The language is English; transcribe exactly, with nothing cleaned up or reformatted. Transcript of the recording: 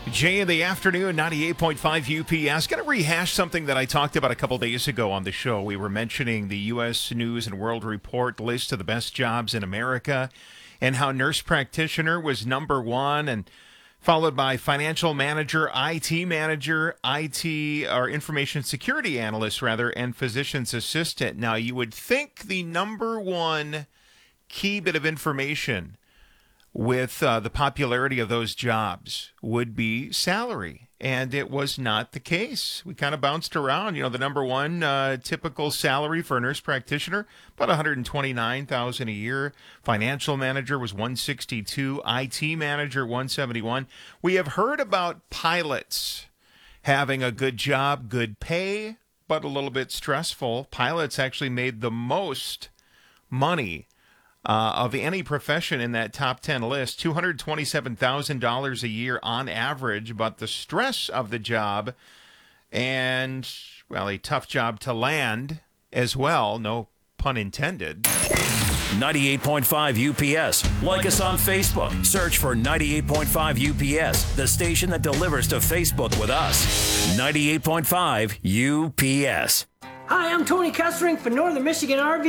Jay in the afternoon, ninety-eight point five U P S. Going to rehash something that I talked about a couple days ago on the show. We were mentioning the U S News and World Report list of the best jobs in America and how nurse practitioner was number one, and followed by financial manager, I T manager, I T or information security analyst, rather, and physician's assistant. Now, you would think the number one key bit of information with uh, the popularity of those jobs would be salary. And it was not the case. We kind of bounced around. You know, the number one uh, typical salary for a nurse practitioner, about one hundred twenty-nine thousand dollars a year. Financial manager was one hundred sixty-two thousand dollars. I T manager, one hundred seventy-one thousand dollars. We have heard about pilots having a good job, good pay, but a little bit stressful. Pilots actually made the most money Uh, of any profession in that top ten list, two hundred twenty-seven thousand dollars a year on average. But the stress of the job and, well, a tough job to land as well, no pun intended. ninety-eight point five U P S. Like us on Facebook. Search for ninety-eight point five U P S, the station that delivers to Facebook with us. ninety-eight point five U P S. Hi, I'm Tony Kessering for Northern Michigan R V.